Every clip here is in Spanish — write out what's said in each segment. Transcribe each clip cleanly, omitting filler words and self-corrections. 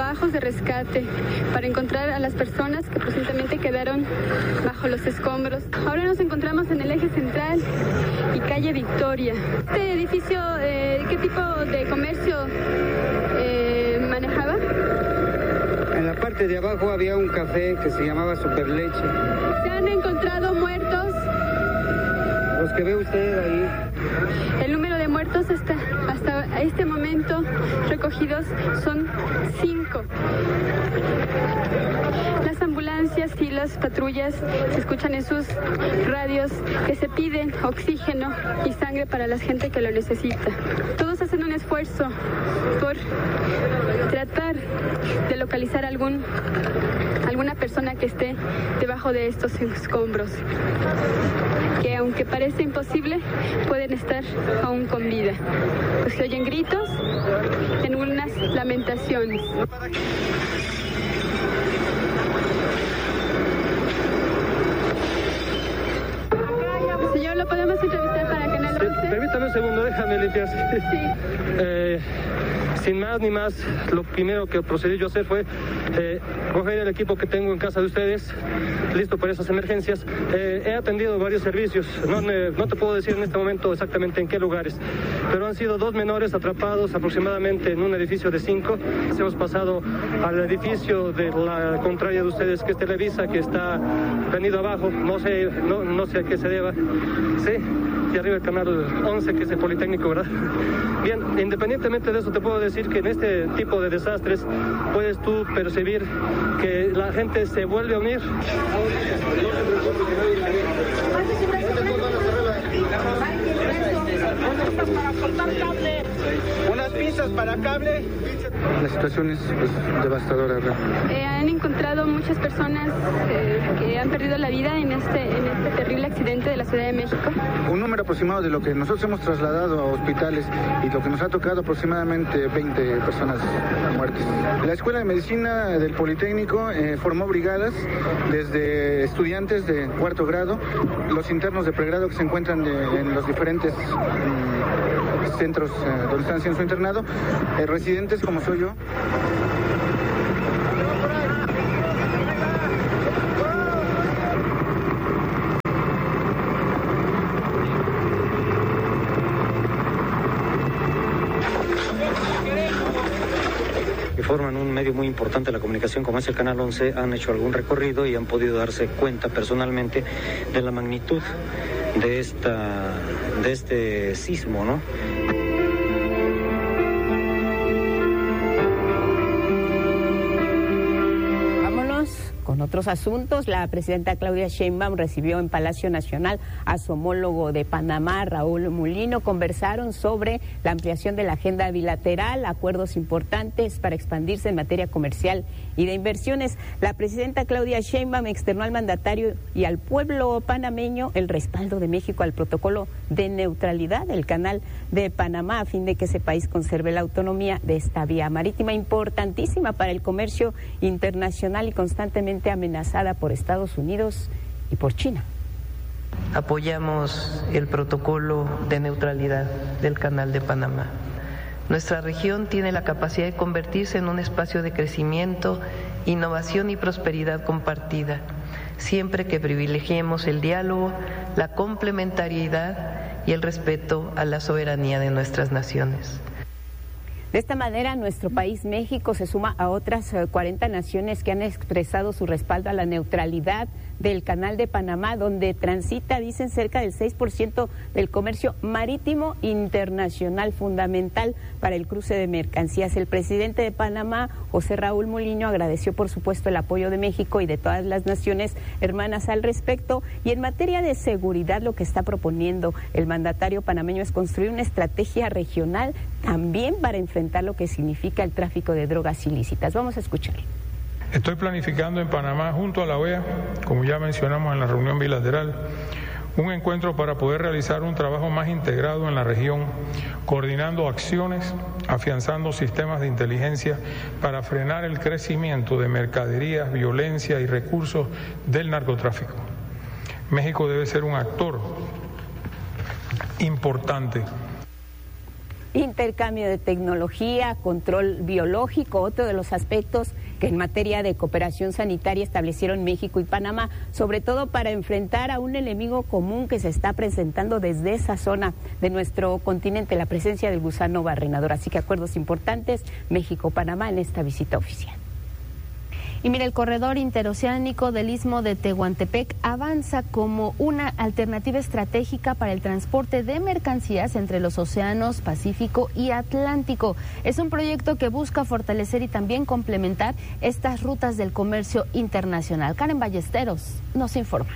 trabajos de rescate para encontrar a las personas que presuntamente quedaron bajo los escombros. Ahora nos encontramos en el eje central y calle Victoria. Este edificio, ¿qué tipo de comercio manejaba? En la parte de abajo había un café que se llamaba Superleche. ¿Se han encontrado muertos? Los que ve usted ahí. El número de muertos hasta este momento recogidos son 5. Las ambulancias y las patrullas se escuchan en sus radios que se piden oxígeno y sangre para la gente que lo necesita. Todos hacen un esfuerzo por tratar de localizar alguna persona que esté debajo de estos escombros, que aunque parece imposible, pueden estar aún con vida. Pues se oyen gritos en unas lamentaciones. Señor, ¿lo podemos entrevistar para Canal 11? Permítame un segundo, déjame limpiar. Sí. Sin más ni más, lo primero que procedí yo a hacer fue coger el equipo que tengo en casa de ustedes, listo para esas emergencias. He atendido varios servicios, no te puedo decir en este momento exactamente en qué lugares, pero han sido 2 menores atrapados aproximadamente en un edificio de 5. Hemos pasado al edificio de la contraria de ustedes, que es Televisa, que está venido abajo, no sé a qué se deba. Sí. Y arriba el canal 11, que es el Politécnico, ¿verdad? Bien, independientemente de eso, te puedo decir que en este tipo de desastres puedes tú percibir que la gente se vuelve a unir. Unas pinzas para cable. La situación es devastadora, ¿verdad? Han encontrado muchas personas que han perdido la vida en este terrible accidente de la Ciudad de México. Un número aproximado de lo que nosotros hemos trasladado a hospitales y lo que nos ha tocado, aproximadamente 20 personas muertas. La Escuela de Medicina del Politécnico formó brigadas desde estudiantes de 4º grado, los internos de pregrado que se encuentran en los diferentes centros donde están haciendo su internado, residentes como soy yo. Que forman un medio muy importante de la comunicación como es el Canal 11, han hecho algún recorrido y han podido darse cuenta personalmente de la magnitud de este sismo, ¿no? Con otros asuntos, la presidenta Claudia Sheinbaum recibió en Palacio Nacional a su homólogo de Panamá, Raúl Mulino. Conversaron sobre la ampliación de la agenda bilateral, acuerdos importantes para expandirse en materia comercial y de inversiones. La presidenta Claudia Sheinbaum externó al mandatario y al pueblo panameño el respaldo de México al protocolo de neutralidad del Canal de Panamá, a fin de que ese país conserve la autonomía de esta vía marítima importantísima para el comercio internacional y constantemente amenazada por Estados Unidos y por China. Apoyamos el protocolo de neutralidad del Canal de Panamá. Nuestra región tiene la capacidad de convertirse en un espacio de crecimiento, innovación y prosperidad compartida, siempre que privilegiemos el diálogo, la complementariedad y el respeto a la soberanía de nuestras naciones. De esta manera, nuestro país, México, se suma a otras 40 naciones que han expresado su respaldo a la neutralidad del Canal de Panamá, donde transita, dicen, cerca del 6% del comercio marítimo internacional, fundamental para el cruce de mercancías. El presidente de Panamá, José Raúl Mulino, agradeció, por supuesto, el apoyo de México y de todas las naciones hermanas al respecto. Y en materia de seguridad, lo que está proponiendo el mandatario panameño es construir una estrategia regional también para enfrentar lo que significa el tráfico de drogas ilícitas. Vamos a escuchar. Estoy planificando en Panamá, junto a la OEA, como ya mencionamos en la reunión bilateral, un encuentro para poder realizar un trabajo más integrado en la región, coordinando acciones, afianzando sistemas de inteligencia para frenar el crecimiento de mercaderías, violencia y recursos del narcotráfico. México debe ser un actor importante. intercambio de tecnología, control biológico, otro de los aspectos que en materia de cooperación sanitaria establecieron México y Panamá, sobre todo para enfrentar a un enemigo común que se está presentando desde esa zona de nuestro continente, la presencia del gusano barrenador. Así que acuerdos importantes, México-Panamá en esta visita oficial. Y mira, el corredor interoceánico del Istmo de Tehuantepec avanza como una alternativa estratégica para el transporte de mercancías entre los océanos Pacífico y Atlántico. Es un proyecto que busca fortalecer y también complementar estas rutas del comercio internacional. Karen Ballesteros nos informa.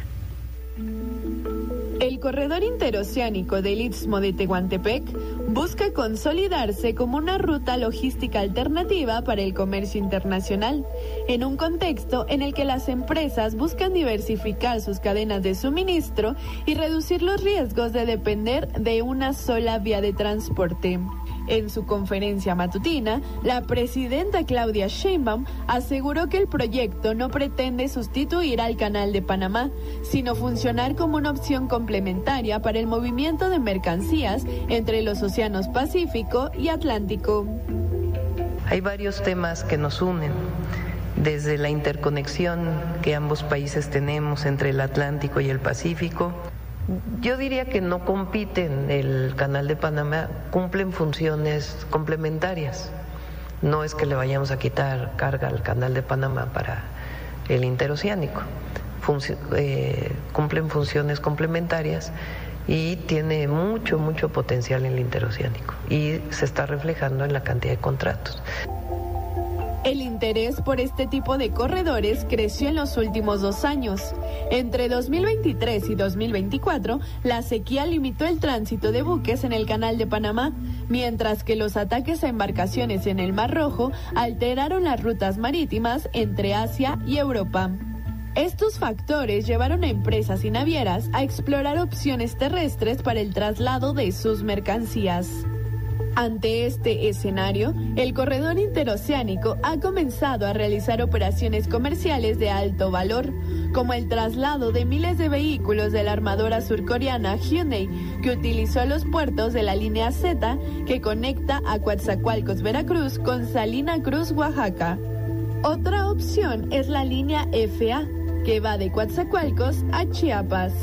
El corredor interoceánico del Istmo de Tehuantepec busca consolidarse como una ruta logística alternativa para el comercio internacional, en un contexto en el que las empresas buscan diversificar sus cadenas de suministro y reducir los riesgos de depender de una sola vía de transporte. En su conferencia matutina, la presidenta Claudia Sheinbaum aseguró que el proyecto no pretende sustituir al Canal de Panamá, sino funcionar como una opción complementaria para el movimiento de mercancías entre los océanos Pacífico y Atlántico. Hay varios temas que nos unen, desde la interconexión que ambos países tenemos entre el Atlántico y el Pacífico. Yo diría que no compiten, el Canal de Panamá cumplen funciones complementarias. No es que le vayamos a quitar carga al Canal de Panamá para el interoceánico. Cumplen funciones complementarias y tiene mucho potencial en el interoceánico y se está reflejando en la cantidad de contratos. El interés por este tipo de corredores creció en los últimos 2 años. Entre 2023 y 2024, la sequía limitó el tránsito de buques en el Canal de Panamá, mientras que los ataques a embarcaciones en el Mar Rojo alteraron las rutas marítimas entre Asia y Europa. Estos factores llevaron a empresas y navieras a explorar opciones terrestres para el traslado de sus mercancías. Ante este escenario, el corredor interoceánico ha comenzado a realizar operaciones comerciales de alto valor, como el traslado de miles de vehículos de la armadora surcoreana Hyundai, que utilizó los puertos de la línea Z que conecta a Coatzacoalcos, Veracruz con Salina Cruz, Oaxaca. Otra opción es la línea FA, que va de Coatzacoalcos a Chiapas.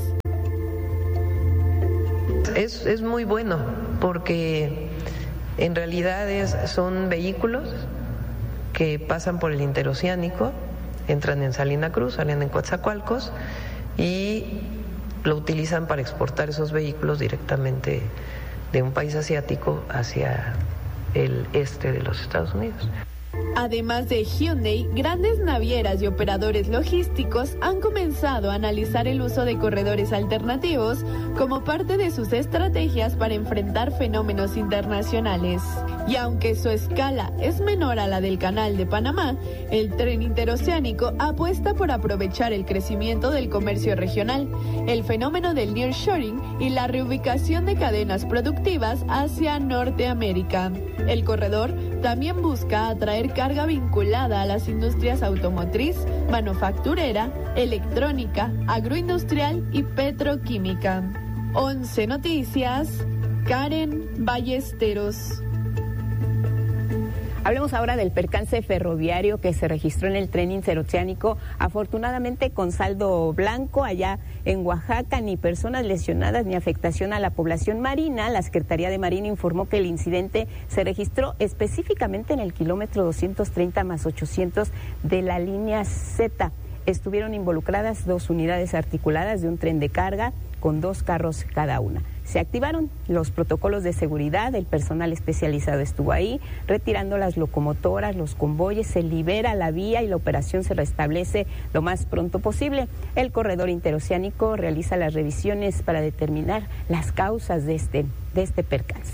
Es muy bueno porque en realidad son vehículos que pasan por el interoceánico, entran en Salina Cruz, salen en Coatzacoalcos y lo utilizan para exportar esos vehículos directamente de un país asiático hacia el este de los Estados Unidos. Además de Hyundai, grandes navieras y operadores logísticos han comenzado a analizar el uso de corredores alternativos como parte de sus estrategias para enfrentar fenómenos internacionales. Y aunque su escala es menor a la del Canal de Panamá, el tren interoceánico apuesta por aprovechar el crecimiento del comercio regional, el fenómeno del nearshoring y la reubicación de cadenas productivas hacia Norteamérica. El corredor también busca atraer carga vinculada a las industrias automotriz, manufacturera, electrónica, agroindustrial y petroquímica. 11 Noticias, Karen Ballesteros. Hablemos ahora del percance ferroviario que se registró en el tren interoceánico, afortunadamente con saldo blanco allá en Oaxaca, ni personas lesionadas ni afectación a la población marina. La Secretaría de Marina informó que el incidente se registró específicamente en el kilómetro 230 más 800 de la línea Z. Estuvieron involucradas 2 unidades articuladas de un tren de carga con 2 carros cada una. Se activaron los protocolos de seguridad, el personal especializado estuvo ahí, retirando las locomotoras, los convoyes, se libera la vía y la operación se restablece lo más pronto posible. El corredor interoceánico realiza las revisiones para determinar las causas de este percance.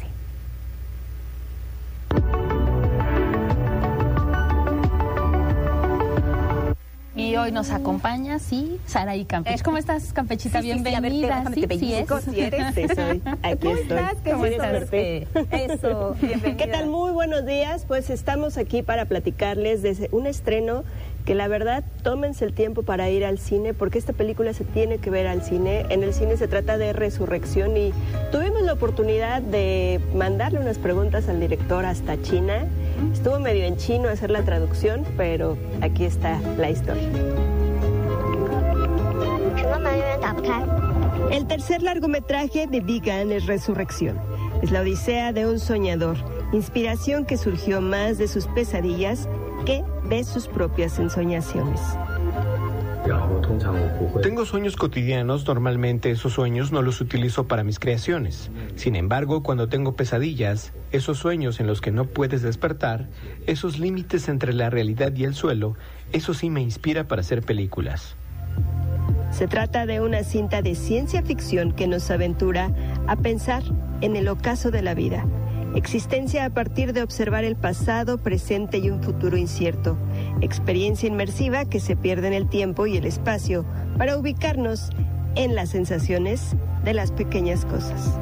Y hoy nos acompaña, Saraí Campech. ¿Cómo estás, Campechita? Bienvenida. Si eres eso. Aquí estoy. ¿Cómo estás? Eso, bienvenida. ¿Qué tal? Muy buenos días. Pues estamos aquí para platicarles de un estreno que la verdad tómense el tiempo para ir al cine, porque esta película se tiene que ver al cine. En el cine se trata de resurrección y tuvimos la oportunidad de mandarle unas preguntas al director hasta China. Estuvo medio en chino hacer la traducción, pero aquí está la historia. El tercer largometraje de Big Gun es Resurrección. Es la odisea de un soñador, inspiración que surgió más de sus pesadillas que de sus propias ensoñaciones. Tengo sueños cotidianos, normalmente esos sueños no los utilizo para mis creaciones. Sin embargo, cuando tengo pesadillas, esos sueños en los que no puedes despertar, esos límites entre la realidad y el suelo, eso sí me inspira para hacer películas. Se trata de una cinta de ciencia ficción que nos aventura a pensar en el ocaso de la vida. Existencia a partir de observar el pasado, presente y un futuro incierto. Experiencia inmersiva que se pierde en el tiempo y el espacio para ubicarnos en las sensaciones de las pequeñas cosas.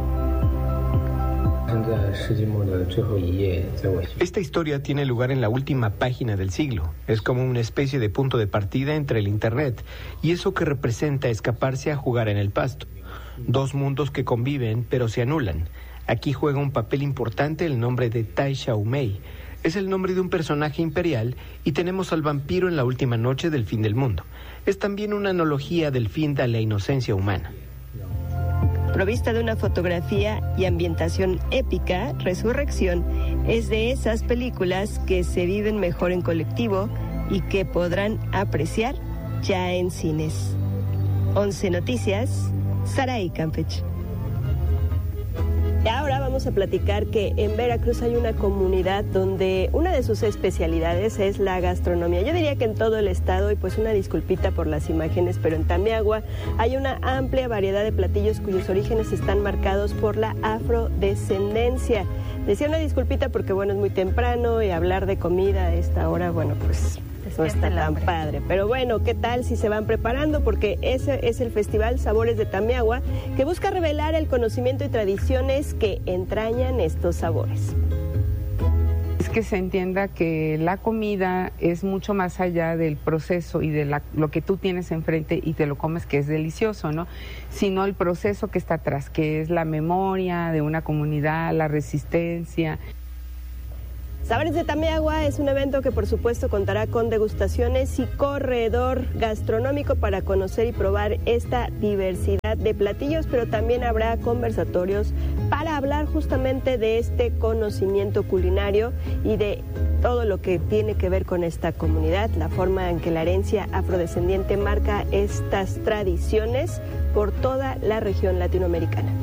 Esta historia tiene lugar en la última página del siglo. Es como una especie de punto de partida entre el Internet y eso que representa escaparse a jugar en el pasto. Dos mundos que conviven pero se anulan. Aquí juega un papel importante el nombre de Tai Xiaomei. Es el nombre de un personaje imperial y tenemos al vampiro en la última noche del fin del mundo. Es también una analogía del fin de la inocencia humana. Provista de una fotografía y ambientación épica, Resurrección es de esas películas que se viven mejor en colectivo y que podrán apreciar ya en cines. 11 Noticias, Saraí Campech. Y ahora vamos a platicar que en Veracruz hay una comunidad donde una de sus especialidades es la gastronomía. Yo diría que en todo el estado, y pues una disculpita por las imágenes, pero en Tamiagua hay una amplia variedad de platillos cuyos orígenes están marcados por la afrodescendencia. Decía una disculpita porque bueno, es muy temprano y hablar de comida a esta hora, bueno, pues no está tan padre. Pero bueno, ¿qué tal si se van preparando? Porque ese es el Festival Sabores de Tamiagua, que busca revelar el conocimiento y tradiciones que entrañan estos sabores. Es que se entienda que la comida es mucho más allá del proceso y de lo que tú tienes enfrente y te lo comes, que es delicioso, ¿no? Sino el proceso que está atrás, que es la memoria de una comunidad, la resistencia. Sabores de Tamiagua es un evento que por supuesto contará con degustaciones y corredor gastronómico para conocer y probar esta diversidad de platillos, pero también habrá conversatorios para hablar justamente de este conocimiento culinario y de todo lo que tiene que ver con esta comunidad, la forma en que la herencia afrodescendiente marca estas tradiciones por toda la región latinoamericana.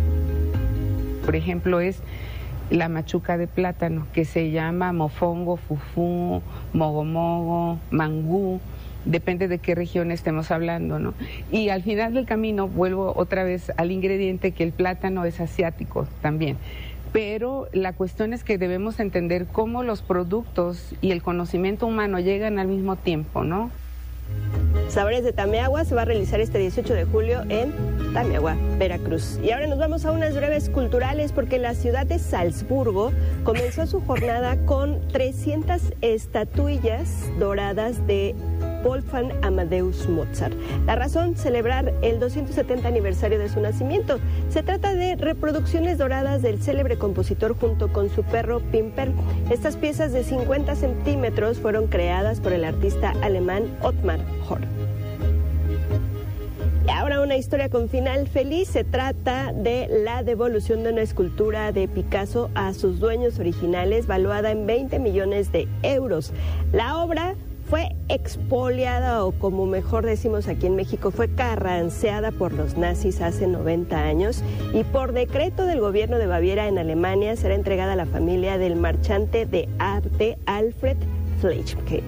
Por ejemplo, es la machuca de plátano, que se llama mofongo, fufú, mogomogo, mangú, depende de qué región estemos hablando, ¿no? Y al final del camino vuelvo otra vez al ingrediente, que el plátano es asiático también. Pero la cuestión es que debemos entender cómo los productos y el conocimiento humano llegan al mismo tiempo, ¿no? Sabores de Tamiagua se va a realizar este 18 de julio en Tamiagua, Veracruz. Y ahora nos vamos a unas breves culturales porque la ciudad de Salzburgo comenzó su jornada con 300 estatuillas doradas de Wolfgang Amadeus Mozart. La razón, celebrar el 270 aniversario de su nacimiento. Se trata de reproducciones doradas del célebre compositor junto con su perro Pimper. Estas piezas de 50 centímetros fueron creadas por el artista alemán Ottmar Hort. Y ahora una historia con final feliz. Se trata de la devolución de una escultura de Picasso a sus dueños originales, valuada en 20 millones de euros. La obra fue expoliada, o como mejor decimos aquí en México, fue carranceada por los nazis hace 90 años y por decreto del gobierno de Baviera en Alemania será entregada a la familia del marchante de arte Alfred Fleischke.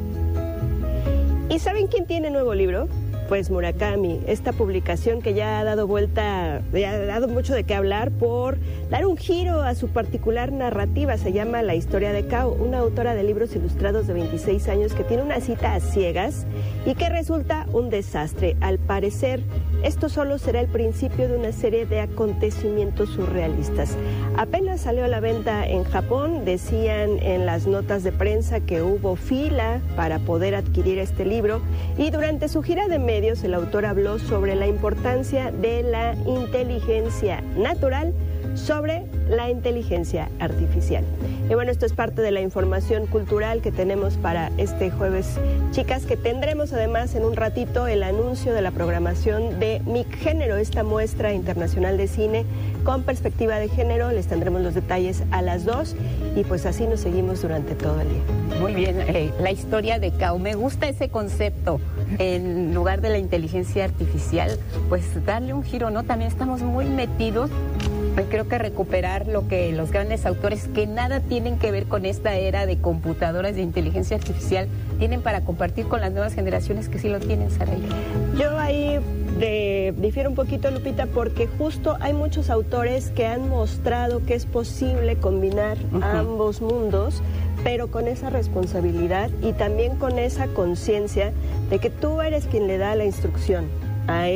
¿Y saben quién tiene nuevo libro? Pues Murakami, esta publicación que ya ha dado mucho de qué hablar por dar un giro a su particular narrativa. Se llama La historia de Kao, una autora de libros ilustrados de 26 años que tiene una cita a ciegas y que resulta un desastre. Al parecer, esto solo será el principio de una serie de acontecimientos surrealistas. Apenas salió a la venta en Japón, decían en las notas de prensa que hubo fila para poder adquirir este libro, y durante su gira de medios, el autor habló sobre la importancia de la inteligencia natural sobre la inteligencia artificial. Y bueno, esto es parte de la información cultural que tenemos para este jueves, chicas, que tendremos además en un ratito el anuncio de la programación de MIC Género, esta muestra internacional de cine con perspectiva de género. Les tendremos los detalles a las 2 y pues así nos seguimos durante todo el día. Muy bien, la historia de Kao, me gusta ese concepto. En lugar de la inteligencia artificial, pues darle un giro, ¿no? También estamos muy metidos. Creo que recuperar lo que los grandes autores que nada tienen que ver con esta era de computadoras de inteligencia artificial tienen para compartir con las nuevas generaciones que sí lo tienen, Saray. Yo ahí difiero un poquito, Lupita, porque justo hay muchos autores que han mostrado que es posible combinar ambos mundos, pero con esa responsabilidad y también con esa conciencia de que tú eres quien le da la instrucción a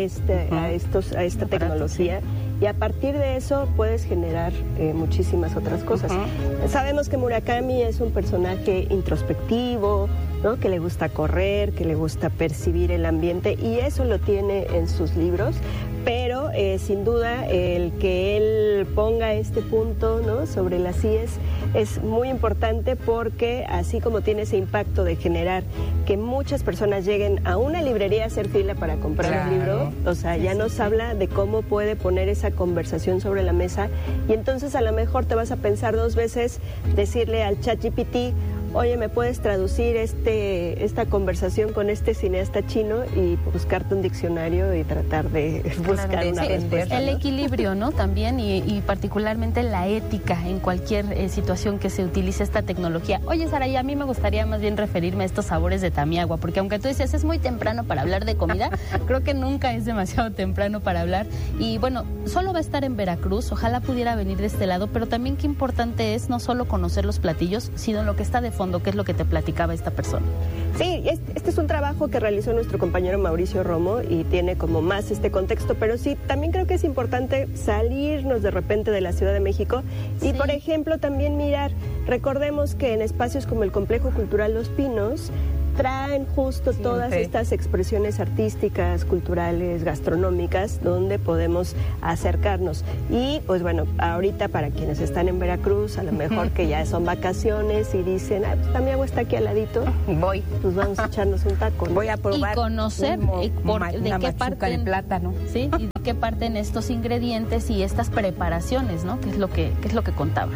esta tecnología. Y a partir de eso puedes generar muchísimas otras cosas. Sabemos que Murakami es un personaje introspectivo, ¿no? Que le gusta correr, que le gusta percibir el ambiente, y eso lo tiene en sus libros, pero sin duda el que él ponga este punto, ¿no? sobre las CIES es muy importante, porque así como tiene ese impacto de generar que muchas personas lleguen a una librería a hacer fila para comprar un libro, o sea, ya nos habla de cómo puede poner esa conversación sobre la mesa, y entonces a lo mejor te vas a pensar 2 veces decirle al ChatGPT: oye, ¿me puedes traducir esta conversación con este cineasta chino? Y buscarte un diccionario y tratar de buscar una respuesta, ¿no? El equilibrio, ¿no? También, y particularmente la ética en cualquier situación que se utilice esta tecnología. Oye, Saray, a mí me gustaría más bien referirme a estos sabores de Tamiagua, porque aunque tú decías es muy temprano para hablar de comida, creo que nunca es demasiado temprano para hablar. Y bueno, solo va a estar en Veracruz, ojalá pudiera venir de este lado, pero también qué importante es no solo conocer los platillos, sino lo que está de fondo, que es lo que te platicaba esta persona. Sí, este es un trabajo que realizó nuestro compañero Mauricio Romo y tiene como más este contexto, pero sí, también creo que es importante salirnos de repente de la Ciudad de México y, por ejemplo, también mirar, recordemos que en espacios como el Complejo Cultural Los Pinos traen justo todas estas expresiones artísticas, culturales, gastronómicas, donde podemos acercarnos. Y pues bueno, ahorita para quienes están en Veracruz, a lo mejor que ya son vacaciones y dicen, pues Tamiagua está aquí al ladito, pues vamos a echarnos un taco, ¿no? Voy a probar. Y conocer de qué parte de plátano. Sí, y de qué parten estos ingredientes y estas preparaciones, ¿no? Que es lo que contaba.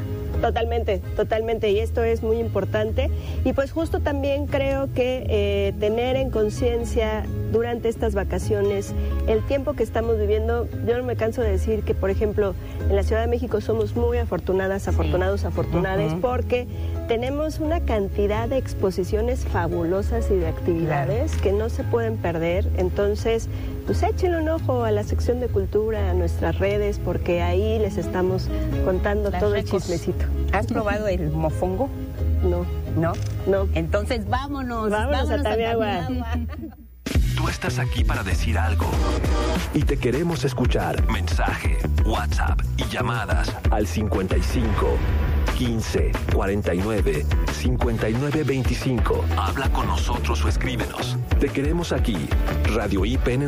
Totalmente, y esto es muy importante. Y pues justo también creo que tener en conciencia durante estas vacaciones el tiempo que estamos viviendo. Yo no me canso de decir que, por ejemplo, en la Ciudad de México somos muy afortunadas, afortunades, porque tenemos una cantidad de exposiciones fabulosas y de actividades que no se pueden perder. Entonces, pues échenle un ojo a la sección de cultura, a nuestras redes, porque ahí les estamos contando todo el chismecito. ¿Has probado el mofongo? No. Entonces vámonos a Tamiagua. Tú estás aquí para decir algo y te queremos escuchar. Mensaje, WhatsApp y llamadas al 55 15 49 59 25. Habla con nosotros o escríbenos. Te queremos aquí. Radio IPN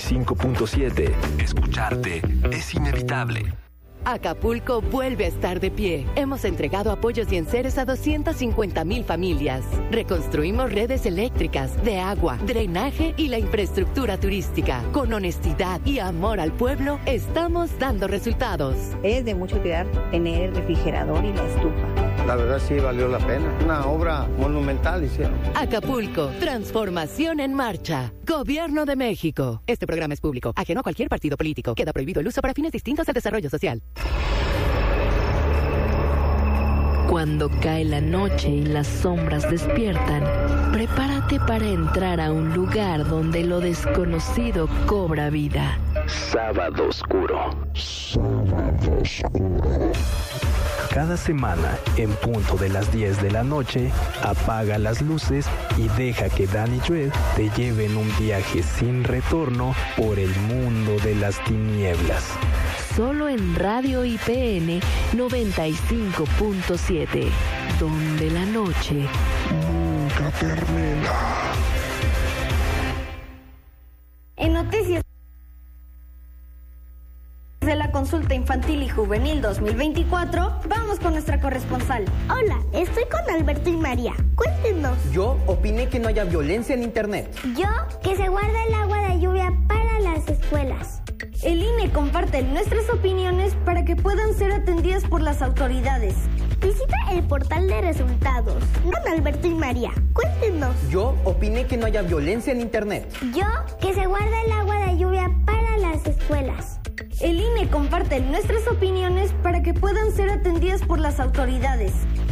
95.7. Escucharte es inevitable. Acapulco vuelve a estar de pie. Hemos entregado apoyos y enseres a 250,000 familias. Reconstruimos redes eléctricas, de agua, drenaje y la infraestructura turística. Con honestidad y amor al pueblo, estamos dando resultados. Es de mucha utilidad tener el refrigerador y la estufa. La verdad sí valió la pena. Una obra monumental hicieron. Acapulco, transformación en marcha. Gobierno de México. Este programa es público, ajeno a cualquier partido político. Queda prohibido el uso para fines distintos al desarrollo social. Cuando cae la noche y las sombras despiertan, prepárate para entrar a un lugar donde lo desconocido cobra vida. Sábado Oscuro. Cada semana, en punto de las 10 de la noche, apaga las luces y deja que Dan y Joel te lleven un viaje sin retorno por el mundo de las tinieblas. Solo en Radio IPN 95.7, donde la noche nunca termina. Consulta Infantil y Juvenil 2024, vamos con nuestra corresponsal. Hola, estoy con Alberto y María. Cuéntenos. Yo opiné que no haya violencia en Internet. Yo, que se guarda el agua de lluvia para las escuelas. El INE comparte nuestras opiniones para que puedan ser atendidas por las autoridades. Visita el portal de resultados. Don Alberto y María, cuéntenos. Yo opiné que no haya violencia en Internet. Yo, que se guarda el agua de lluvia para las escuelas. El INE comparte nuestras opiniones para que puedan ser atendidas por las autoridades.